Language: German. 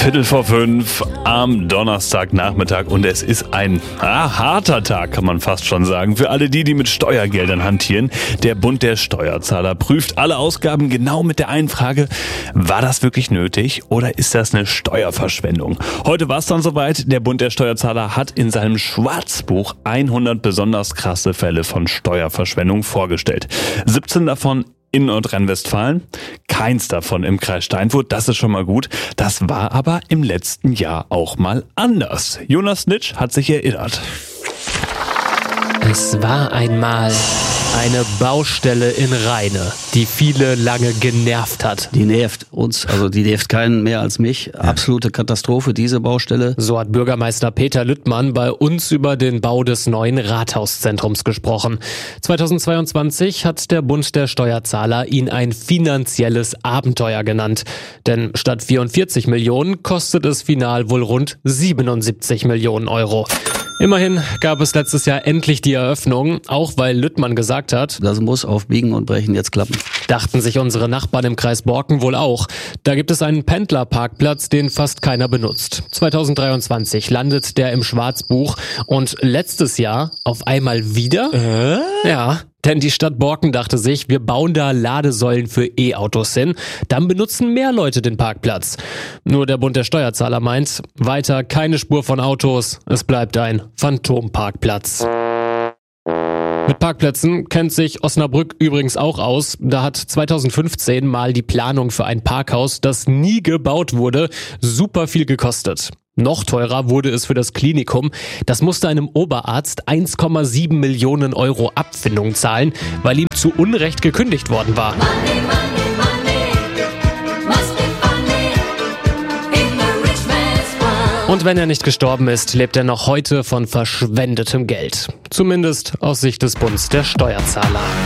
5:15 am Donnerstagnachmittag und es ist ein harter Tag, kann man fast schon sagen, für alle die mit Steuergeldern hantieren. Der Bund der Steuerzahler prüft alle Ausgaben genau mit der einen Frage: War das wirklich nötig oder ist das eine Steuerverschwendung? Heute war es dann soweit. Der Bund der Steuerzahler hat in seinem Schwarzbuch 100 besonders krasse Fälle von Steuerverschwendung vorgestellt. 17 davon in Nordrhein-Westfalen, keins davon im Kreis Steinfurt, das ist schon mal gut. Das war aber im letzten Jahr auch mal anders. Jonas Nitsch hat sich erinnert. Es war einmal eine Baustelle in Rheine, die viele lange genervt hat. Die nervt uns, also die nervt keinen mehr als mich. Absolute Katastrophe, diese Baustelle. So hat Bürgermeister Peter Lüttmann bei uns über den Bau des neuen Rathauszentrums gesprochen. 2022 hat der Bund der Steuerzahler ihn ein finanzielles Abenteuer genannt. Denn statt 44 Millionen kostet es final wohl rund 77 Millionen Euro. Immerhin gab es letztes Jahr endlich die Eröffnung, auch weil Lüttmann gesagt hat, Das muss auf Biegen und Brechen jetzt klappen. dachten sich unsere Nachbarn im Kreis Borken wohl auch. Da gibt es einen Pendlerparkplatz, den fast keiner benutzt. 2023 landet der im Schwarzbuch und letztes Jahr auf einmal wieder? Ja. Denn die Stadt Borken dachte sich, wir bauen da Ladesäulen für E-Autos hin, dann benutzen mehr Leute den Parkplatz. Nur der Bund der Steuerzahler meint, weiter keine Spur von Autos, es bleibt ein Phantomparkplatz. Mit Parkplätzen kennt sich Osnabrück übrigens auch aus. Da hat 2015 mal die Planung für ein Parkhaus, das nie gebaut wurde, super viel gekostet. Noch teurer wurde es für das Klinikum. Das musste einem Oberarzt 1,7 Millionen Euro Abfindung zahlen, weil ihm zu Unrecht gekündigt worden war. Und wenn er nicht gestorben ist, lebt er noch heute von verschwendetem Geld. Zumindest aus Sicht des Bundes der Steuerzahler.